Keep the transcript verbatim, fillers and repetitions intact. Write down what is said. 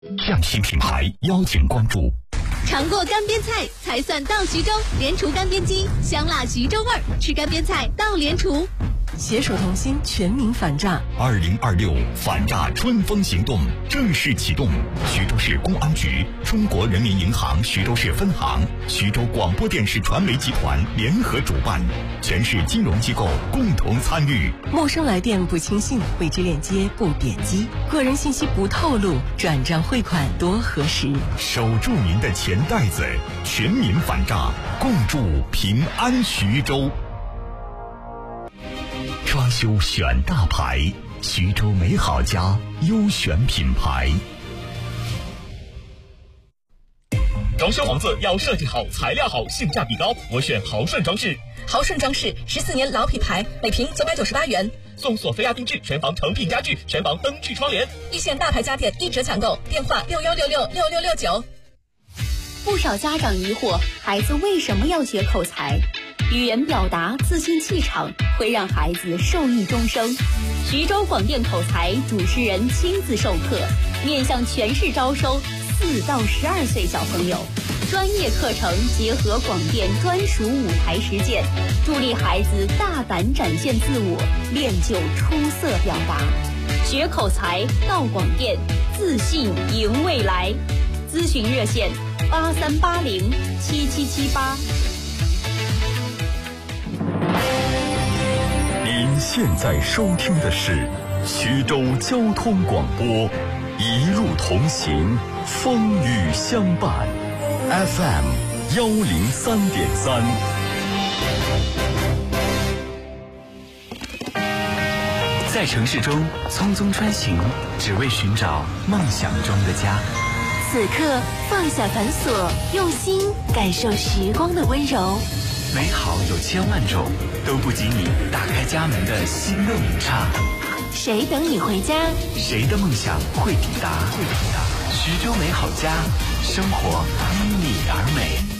亮星品牌邀请关注。 尝过干煸菜才算到徐州，莲厨干煸鸡，香辣徐州味儿，吃干煸菜到莲厨。 携手同心，全民反诈。 二零二六反诈春风行动正式启动，徐州市公安局、中国人民银行徐州市分行、徐州广播电视传媒集团联合主办，全市金融机构共同参与。 陌生来电不轻信，未知链接不点击，个人信息不透露，转账汇款多核实。 守住您的钱袋子，全民反诈，共筑平安徐州。装修选大牌，徐州美好家优选品牌。 装修房子要设计好、材料好、性价比高，我选豪顺装饰。 豪顺装饰十四年老品牌，每平九百九十八元， 送索菲亚定制全房成品家具、全房灯具窗帘， 一线大牌家电一折抢购，电话六幺六六六六六九。 不少家长疑惑，孩子为什么要学口才？语言表达、自信气场会让孩子受益终生。徐州广电口才主持人亲自授课，面向全市招收四到十二岁小朋友，专业课程结合广电专属舞台实践，助力孩子大胆展现自我，练就出色表达。学口才到广电，自信赢未来。咨询热线八三八零七七七八。 您现在收听的是徐州交通广播，一路同行，风雨相伴 ，F M 幺零三点三。 在城市中匆匆穿行，只为寻找梦想中的家。 此刻放下繁琐，用心感受时光的温柔。 美好有千万种，都不及你打开家门的心动一刹。 谁等你回家？ 谁的梦想会抵达？会抵达。徐州美好家，生活因你而美。